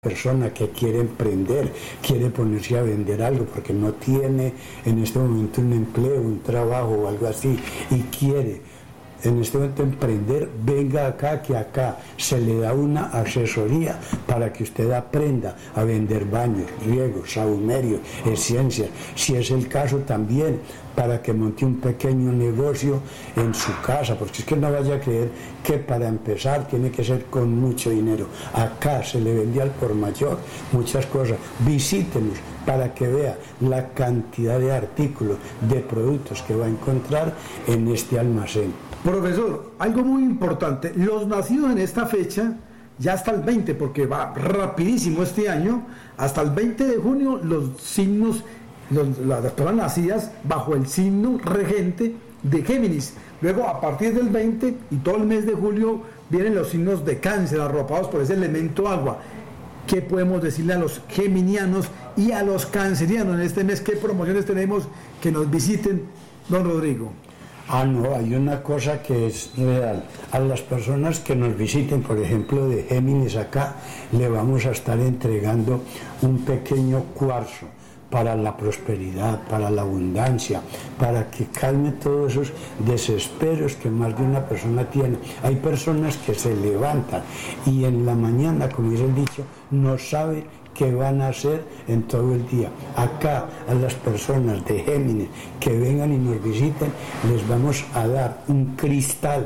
Persona que quiere emprender, quiere ponerse a vender algo porque no tiene en este momento un empleo, un trabajo o algo así y quiere en este momento emprender, venga acá, que acá se le da una asesoría para que usted aprenda a vender baños, riegos, sahumerios, esencias, si es el caso también para que monte un pequeño negocio en su casa, porque es que no vaya a creer que para empezar tiene que ser con mucho dinero. Acá se le vende al por mayor muchas cosas. Visítenos para que vea la cantidad de artículos, de productos que va a encontrar en este almacén. Profesor, algo muy importante, los nacidos en esta fecha, ya hasta el 20, porque va rapidísimo este año, hasta el 20 de junio los signos, las personas nacidas bajo el signo regente de Géminis. Luego a partir del 20 y todo el mes de julio vienen los signos de Cáncer, arropados por ese elemento agua. ¿Qué podemos decirle a los geminianos y a los cancerianos en este mes? ¿Qué promociones tenemos que nos visiten, don Rodrigo? No, hay una cosa que es real. A las personas que nos visiten, por ejemplo, de Géminis acá, le vamos a estar entregando un pequeño cuarzo para la prosperidad, para la abundancia, para que calme todos esos desesperos que más de una persona tiene. Hay personas que se levantan y en la mañana, como dice el dicho, no saben qué van a hacer en todo el día. Acá a las personas de Géminis que vengan y nos visiten, les vamos a dar un cristal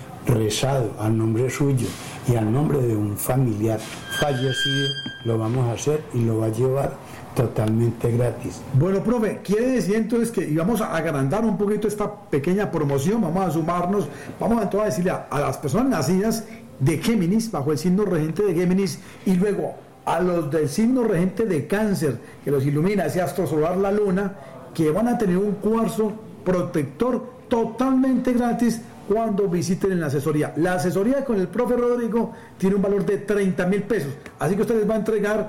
rezado a nombre suyo y a nombre de un familiar fallecido, lo vamos a hacer y lo va a llevar totalmente gratis. Bueno, profe, quiere decir entonces que íbamos a agrandar un poquito esta pequeña promoción, vamos a sumarnos, vamos entonces a decirle a las personas nacidas de Géminis, bajo el signo regente de Géminis, y luego a los del signo regente de Cáncer, que los ilumina ese astro solar, la luna, que van a tener un cuarzo protector totalmente gratis cuando visiten en la asesoría. La asesoría con el profe Rodrigo tiene un valor de 30,000 pesos, así que usted les va a entregar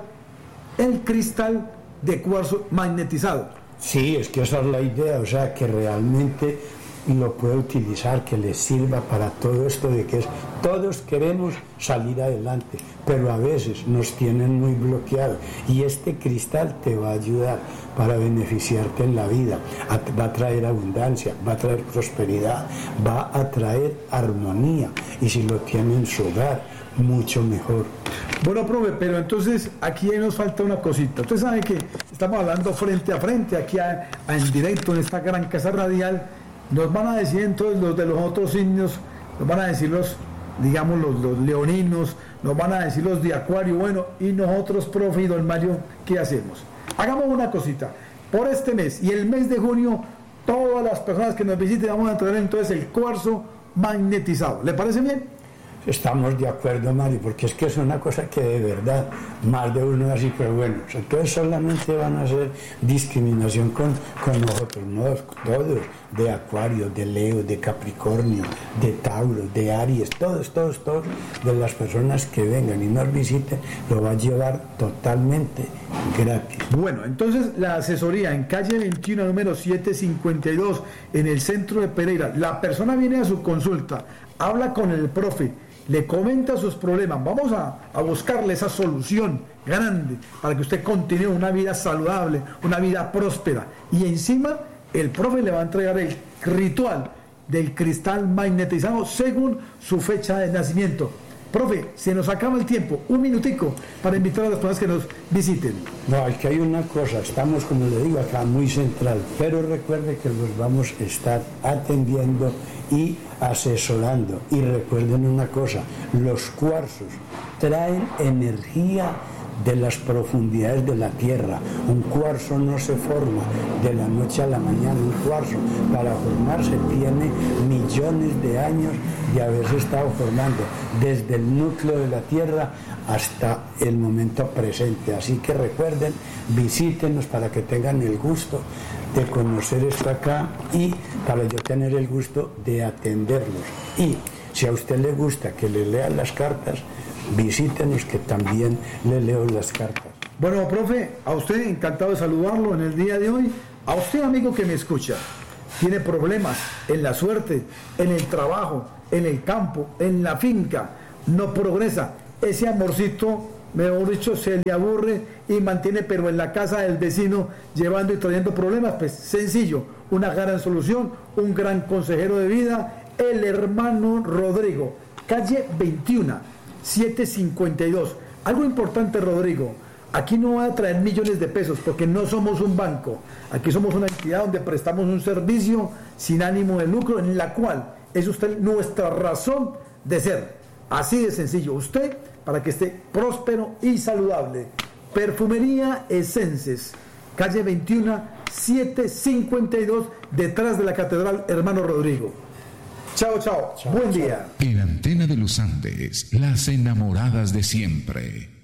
el cristal de cuarzo magnetizado. Sí, es que esa es la idea, o sea, que realmente lo puede utilizar, que le sirva para todo esto de que todos queremos salir adelante, pero a veces nos tienen muy bloqueados y este cristal te va a ayudar para beneficiarte en la vida, va a traer abundancia, va a traer prosperidad, va a traer armonía y si lo tiene en su hogar, mucho mejor. Bueno, profe, pero entonces aquí nos falta una cosita. Usted sabe que estamos hablando frente a frente, aquí en directo en esta gran casa radial. Nos van a decir entonces los de los otros signos, nos van a decir los leoninos, nos van a decir los de Acuario, bueno, y nosotros, profe y don Mario, ¿qué hacemos? Hagamos una cosita, por este mes y el mes de junio, todas las personas que nos visiten vamos a entregar entonces el cuarzo magnetizado. ¿Le parece bien? Estamos de acuerdo, Mari, porque es que es una cosa que de verdad más de uno así, pero bueno, entonces solamente van a hacer discriminación con nosotros, no todos, de Acuario, de Leo, de Capricornio, de Tauro, de Aries, todos, de las personas que vengan y nos visiten, lo va a llevar totalmente gratis. Bueno, entonces la asesoría en calle 21, número 752, en el centro de Pereira, la persona viene a su consulta, habla con el profe, le comenta sus problemas, vamos a buscarle esa solución grande para que usted continúe una vida saludable, una vida próspera, y encima el profe le va a entregar el ritual del cristal magnetizado según su fecha de nacimiento. Profe, se nos acaba el tiempo, un minutico para invitar a las personas que nos visiten. No, es que hay una cosa, estamos, como le digo, acá muy central, pero recuerde que los vamos a estar atendiendo y asesorando. Y recuerden una cosa, los cuarzos traen energía de las profundidades de la tierra. Un cuarzo no se forma de la noche a la mañana. Un cuarzo para formarse tiene millones de años de haberse estado formando desde el núcleo de la tierra hasta el momento presente. Así que recuerden, visítenos para que tengan el gusto de conocer esto acá y para yo tener el gusto de atenderlos. Y si a usted le gusta que le lean las cartas, visítenos que también le leo las cartas. Bueno, profe, a usted encantado de saludarlo en el día de hoy. A usted, amigo que me escucha, tiene problemas en la suerte, en el trabajo, en el campo, en la finca, no progresa. Ese amorcito mejor dicho, se le aburre y mantiene pero en la casa del vecino llevando y trayendo problemas, pues sencillo, una gran solución, un gran consejero de vida, el hermano Rodrigo, calle 21, 752. Algo importante, Rodrigo, aquí no va a traer millones de pesos porque no somos un banco, aquí somos una entidad donde prestamos un servicio sin ánimo de lucro, en la cual es usted nuestra razón de ser, así de sencillo, usted para que esté próspero y saludable. Perfumería Esences, calle 21, 752, detrás de la Catedral Hermano Rodrigo. Chao, chao. Buen día. En Antena de los Andes, las enamoradas de siempre.